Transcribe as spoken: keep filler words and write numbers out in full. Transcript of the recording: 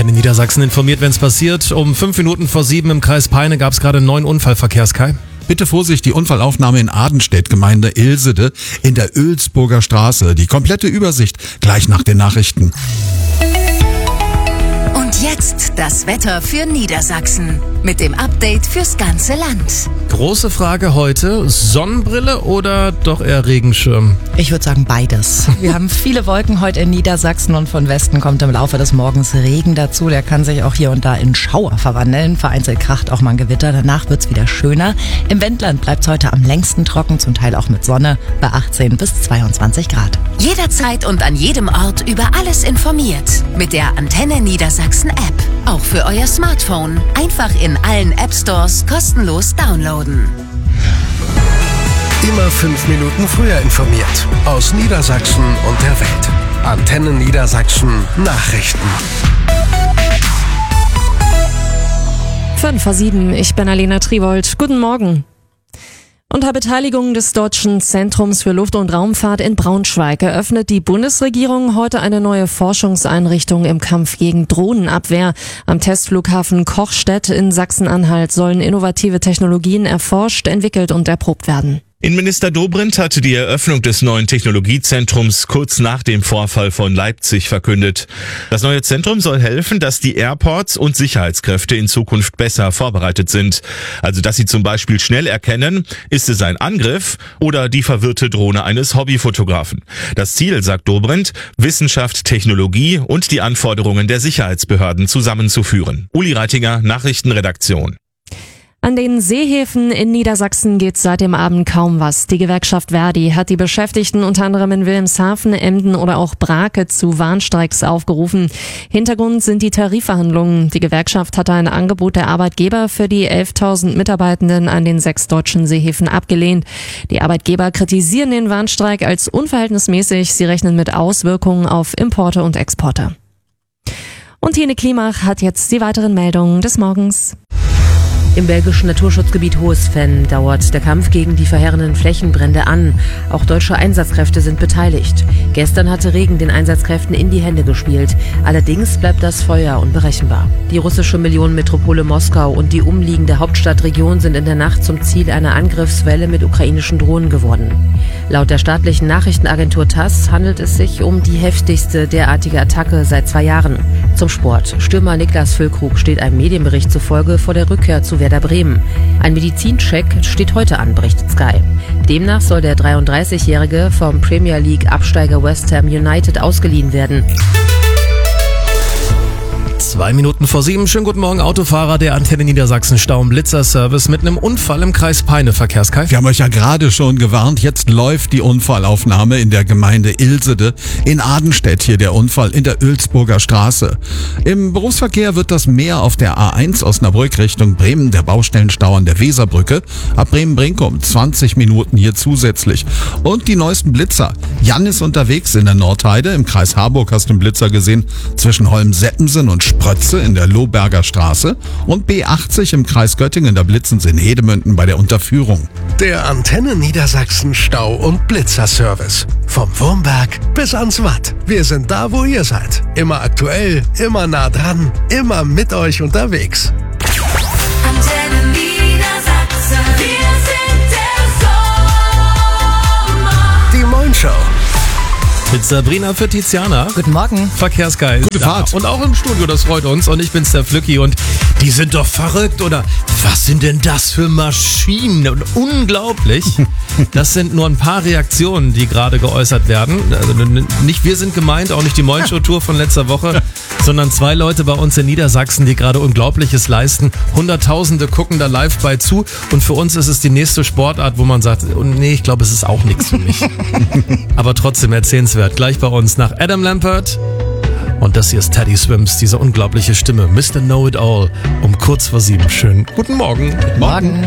Antenne Niedersachsen informiert, wenn es passiert. Um fünf Minuten vor sieben im Kreis Peine gab es gerade einen neuen Unfallverkehr, Kai. Bitte Vorsicht, die Unfallaufnahme in Adenstedt, Gemeinde Ilsede, in der Oelsburger Straße. Die komplette Übersicht gleich nach den Nachrichten. Und jetzt das Wetter für Niedersachsen mit dem Update fürs ganze Land. Große Frage heute, Sonnenbrille oder doch eher Regenschirm? Ich würde sagen beides. Wir haben viele Wolken heute in Niedersachsen und von Westen kommt im Laufe des Morgens Regen dazu. Der kann sich auch hier und da in Schauer verwandeln. Vereinzelt kracht auch mal ein Gewitter, danach wird's wieder schöner. Im Wendland bleibt's heute am längsten trocken, zum Teil auch mit Sonne, bei achtzehn bis zweiundzwanzig Grad. Jederzeit und an jedem Ort über alles informiert. Mit der Antenne Niedersachsen App. Auch für euer Smartphone. Einfach in allen App Stores kostenlos downloaden. Immer fünf Minuten früher informiert. Aus Niedersachsen und der Welt. Antenne Niedersachsen Nachrichten. fünf vor sieben, ich bin Alena Triwold. Guten Morgen. Unter Beteiligung des Deutschen Zentrums für Luft- und Raumfahrt in Braunschweig eröffnet die Bundesregierung heute eine neue Forschungseinrichtung im Kampf gegen Drohnenabwehr. Am Testflughafen Kochstedt in Sachsen-Anhalt sollen innovative Technologien erforscht, entwickelt und erprobt werden. Innenminister Dobrindt hatte die Eröffnung des neuen Technologiezentrums kurz nach dem Vorfall von Leipzig verkündet. Das neue Zentrum soll helfen, dass die Airports und Sicherheitskräfte in Zukunft besser vorbereitet sind. Also, dass sie zum Beispiel schnell erkennen, ist es ein Angriff oder die verwirrte Drohne eines Hobbyfotografen. Das Ziel, sagt Dobrindt, Wissenschaft, Technologie und die Anforderungen der Sicherheitsbehörden zusammenzuführen. Uli Reitinger, Nachrichtenredaktion. An den Seehäfen in Niedersachsen geht seit dem Abend kaum was. Die Gewerkschaft Verdi hat die Beschäftigten unter anderem in Wilhelmshaven, Emden oder auch Brake zu Warnstreiks aufgerufen. Hintergrund sind die Tarifverhandlungen. Die Gewerkschaft hatte ein Angebot der Arbeitgeber für die elftausend Mitarbeitenden an den sechs deutschen Seehäfen abgelehnt. Die Arbeitgeber kritisieren den Warnstreik als unverhältnismäßig. Sie rechnen mit Auswirkungen auf Importe und Exporte. Und Tine Klimach hat jetzt die weiteren Meldungen des Morgens. Im belgischen Naturschutzgebiet Hoesven dauert der Kampf gegen die verheerenden Flächenbrände an. Auch deutsche Einsatzkräfte sind beteiligt. Gestern hatte Regen den Einsatzkräften in die Hände gespielt. Allerdings bleibt das Feuer unberechenbar. Die russische Millionenmetropole Moskau und die umliegende Hauptstadtregion sind in der Nacht zum Ziel einer Angriffswelle mit ukrainischen Drohnen geworden. Laut der staatlichen Nachrichtenagentur TASS handelt es sich um die heftigste derartige Attacke seit zwei Jahren. Zum Sport. Stürmer Niklas Füllkrug steht einem Medienbericht zufolge vor der Rückkehr zu Werder Bremen. Ein Medizincheck steht heute an, berichtet Sky. Demnach soll der dreiunddreißigjährige vom Premier League Absteiger West Ham United ausgeliehen werden. Zwei Minuten vor sieben. Schönen guten Morgen, Autofahrer der Antenne Niedersachsen Stau- und Blitzer-Service mit einem Unfall im Kreis Peine. Verkehrskreis. Wir haben euch ja gerade schon gewarnt, jetzt läuft die Unfallaufnahme in der Gemeinde Ilsede. In Adenstedt hier der Unfall in der Oelsburger Straße. Im Berufsverkehr wird das Mehr auf der A eins Osnabrück Richtung Bremen, der Baustellenstau an der Weserbrücke. Ab Bremen-Brinkum zwanzig Minuten hier zusätzlich. Und die neuesten Blitzer. Jan ist unterwegs in der Nordheide. Im Kreis Harburg hast du einen Blitzer gesehen zwischen Holm-Seppensen und Sprötze in der Lohberger Straße und B achtzig im Kreis Göttingen, da blitzen sie in Hedemünden bei der Unterführung. Der Antenne Niedersachsen Stau- und Blitzerservice. Vom Wurmberg bis ans Watt. Wir sind da, wo ihr seid. Immer aktuell, immer nah dran, immer mit euch unterwegs. Antenne Niedersachsen. Wir sind der Sommer. Die Moin Show. Mit Sabrina für Tiziana. Guten Morgen. Verkehrsgeil. Gute Fahrt. Und auch im Studio, das freut uns. Und ich bin's, der Flücki. Und die sind doch verrückt, oder? Was sind denn das für Maschinen? Unglaublich. Das sind nur ein paar Reaktionen, die gerade geäußert werden. Also nicht wir sind gemeint, auch nicht die Moin Show Tour von letzter Woche, sondern zwei Leute bei uns in Niedersachsen, die gerade Unglaubliches leisten. Hunderttausende gucken da live bei zu. Und für uns ist es die nächste Sportart, wo man sagt, oh nee, ich glaube, es ist auch nichts für mich. Aber trotzdem erzählenswert. Gleich bei uns nach Adam Lambert. Und das hier ist Teddy Swims, diese unglaubliche Stimme. Mister Know-It-All um kurz vor sieben. Schönen guten Morgen. Morgen.